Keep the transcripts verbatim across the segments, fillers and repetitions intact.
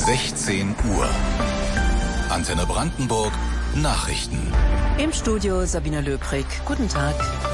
sechzehn Uhr. Antenne Brandenburg Nachrichten. Im Studio Sabine Löbrig. Guten Tag.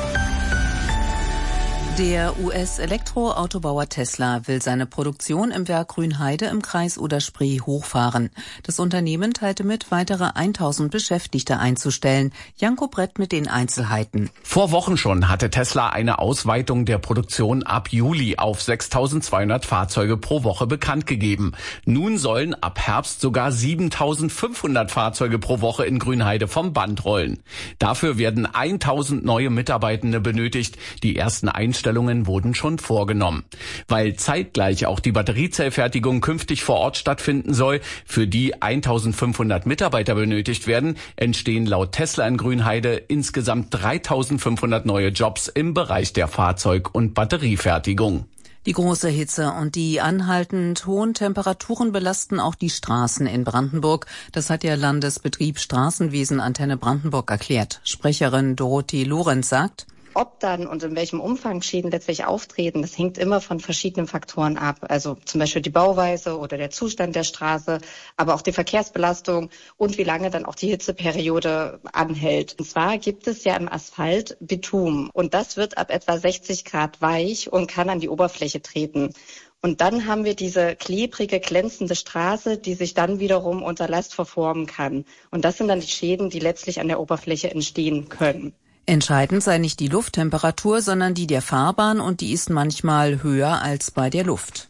Der U S-Elektroautobauer Tesla will seine Produktion im Werk Grünheide im Kreis Oder-Spree hochfahren. Das Unternehmen teilte mit, weitere tausend Beschäftigte einzustellen. Janko Brett mit den Einzelheiten. Vor Wochen schon hatte Tesla eine Ausweitung der Produktion ab Juli auf sechstausendzweihundert Fahrzeuge pro Woche bekannt gegeben. Nun sollen ab Herbst sogar siebentausendfünfhundert Fahrzeuge pro Woche in Grünheide vom Band rollen. Dafür werden tausend neue Mitarbeitende benötigt. Die ersten Einstellungen Einstellungen wurden schon vorgenommen. Weil zeitgleich auch die Batteriezellfertigung künftig vor Ort stattfinden soll, für die eintausendfünfhundert Mitarbeiter benötigt werden, entstehen laut Tesla in Grünheide insgesamt dreitausendfünfhundert neue Jobs im Bereich der Fahrzeug- und Batteriefertigung. Die große Hitze und die anhaltend hohen Temperaturen belasten auch die Straßen in Brandenburg. Das hat der Landesbetrieb Straßenwesen Antenne Brandenburg erklärt. Sprecherin Dorothee Lorenz sagt: Ob dann und in welchem Umfang Schäden letztlich auftreten, das hängt immer von verschiedenen Faktoren ab. Also zum Beispiel die Bauweise oder der Zustand der Straße, aber auch die Verkehrsbelastung und wie lange dann auch die Hitzeperiode anhält. Und zwar gibt es ja im Asphalt Bitumen und das wird ab etwa sechzig Grad weich und kann an die Oberfläche treten. Und dann haben wir diese klebrige, glänzende Straße, die sich dann wiederum unter Last verformen kann. Und das sind dann die Schäden, die letztlich an der Oberfläche entstehen können. Entscheidend sei nicht die Lufttemperatur, sondern die der Fahrbahn, und die ist manchmal höher als bei der Luft.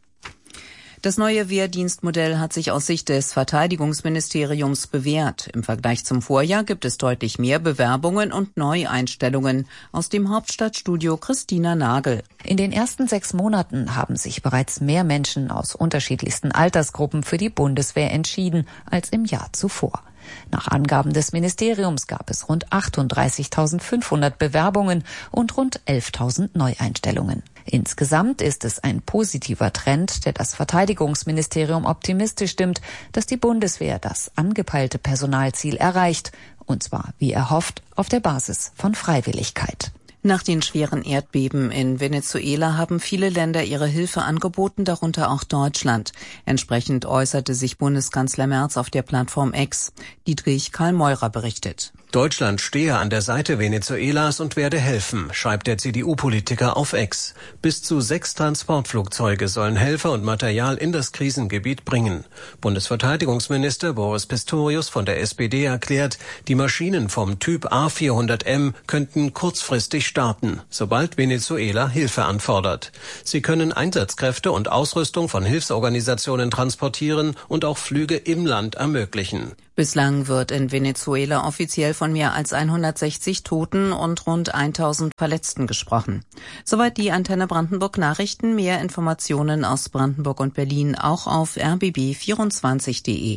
Das neue Wehrdienstmodell hat sich aus Sicht des Verteidigungsministeriums bewährt. Im Vergleich zum Vorjahr gibt es deutlich mehr Bewerbungen und Neueinstellungen. Aus dem Hauptstadtstudio Christina Nagel. In den ersten sechs Monaten haben sich bereits mehr Menschen aus unterschiedlichsten Altersgruppen für die Bundeswehr entschieden als im Jahr zuvor. Nach Angaben des Ministeriums gab es rund achtunddreißigtausendfünfhundert Bewerbungen und rund elftausend Neueinstellungen. Insgesamt ist es ein positiver Trend, der das Verteidigungsministerium optimistisch stimmt, dass die Bundeswehr das angepeilte Personalziel erreicht, und zwar, wie erhofft, auf der Basis von Freiwilligkeit. Nach den schweren Erdbeben in Venezuela haben viele Länder ihre Hilfe angeboten, darunter auch Deutschland. Entsprechend äußerte sich Bundeskanzler Merz auf der Plattform X. Dietrich Karl Meurer berichtet. Deutschland stehe an der Seite Venezuelas und werde helfen, schreibt der C D U-Politiker auf X. Bis zu sechs Transportflugzeuge sollen Helfer und Material in das Krisengebiet bringen. Bundesverteidigungsminister Boris Pistorius von der S P D erklärt, die Maschinen vom Typ A vierhundert M könnten kurzfristig starten, sobald Venezuela Hilfe anfordert. Sie können Einsatzkräfte und Ausrüstung von Hilfsorganisationen transportieren und auch Flüge im Land ermöglichen. Bislang wird in Venezuela offiziell von mehr als hundertsechzig Toten und rund tausend Verletzten gesprochen. Soweit die Antenne Brandenburg Nachrichten. Mehr Informationen aus Brandenburg und Berlin auch auf r b b vierundzwanzig punkt d e.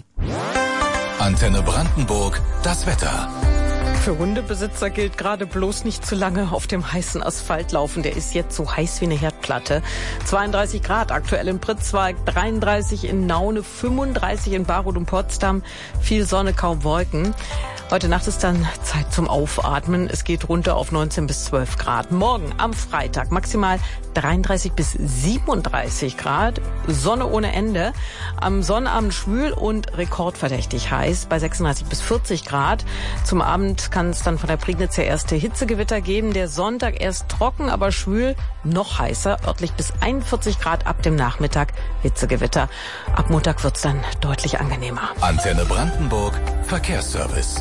Antenne Brandenburg, das Wetter. Für Hundebesitzer gilt gerade bloß nicht zu lange auf dem heißen Asphalt laufen. Der ist jetzt so heiß wie eine Herdplatte. zweiunddreißig Grad aktuell in Pritzwalk, dreiunddreißig in Naune, fünfunddreißig in Baroth und Potsdam. Viel Sonne, kaum Wolken. Heute Nacht ist dann Zeit zum Aufatmen. Es geht runter auf neunzehn bis zwölf Grad. Morgen am Freitag maximal dreiunddreißig bis siebenunddreißig Grad. Sonne ohne Ende. Am Sonnabend schwül und rekordverdächtig heiß bei sechsunddreißig bis vierzig Grad. Zum Abend kann es dann von der Prignitz her erste Hitzegewitter geben. Der Sonntag erst trocken, aber schwül, noch heißer. Örtlich bis einundvierzig Grad ab dem Nachmittag Hitzegewitter. Ab Montag wird's dann deutlich angenehmer. Antenne Brandenburg Verkehrsservice.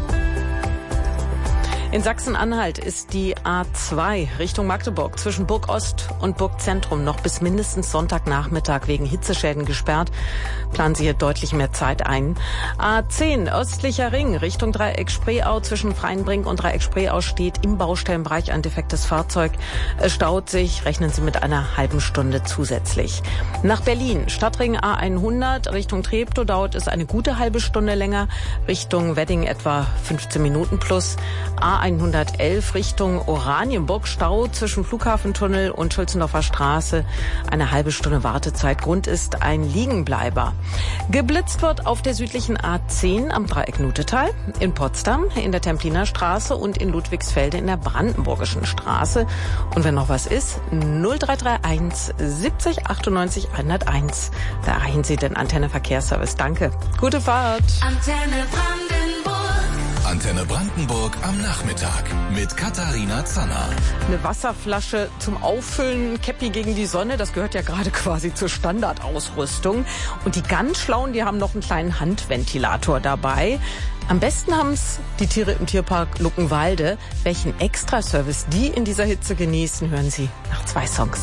In Sachsen-Anhalt ist die A zwei Richtung Magdeburg zwischen Burg Ost und Burg Zentrum noch bis mindestens Sonntagnachmittag wegen Hitzeschäden gesperrt. Planen Sie hier deutlich mehr Zeit ein. A zehn östlicher Ring Richtung Dreieck Spreeau zwischen Freienbrink und Dreieck Spreeau steht im Baustellenbereich ein defektes Fahrzeug. Es staut sich, rechnen Sie mit einer halben Stunde zusätzlich. Nach Berlin, Stadtring A hundert Richtung Treptow dauert es eine gute halbe Stunde länger. Richtung Wedding etwa fünfzehn Minuten plus. A hundertelf Richtung Oranienburg. Stau zwischen Flughafentunnel und Schulzendorfer Straße. Eine halbe Stunde Wartezeit. Grund ist ein Liegenbleiber. Geblitzt wird auf der südlichen A zehn am Dreieck Nutetal, in Potsdam, in der Templiner Straße und in Ludwigsfelde in der Brandenburgischen Straße. Und wenn noch was ist, null drei drei eins siebzig achtundneunzig hunderteins. Da erreichen Sie den Antenne Verkehrsservice. Danke. Gute Fahrt. Antenne Brandenburg. Antenne Brandenburg am Nachmittag mit Katharina Zanner. Eine Wasserflasche zum Auffüllen, Käppi gegen die Sonne, das gehört ja gerade quasi zur Standardausrüstung. Und die ganz Schlauen, die haben noch einen kleinen Handventilator dabei. Am besten haben es die Tiere im Tierpark Luckenwalde. Welchen Extraservice die in dieser Hitze genießen, hören Sie nach zwei Songs.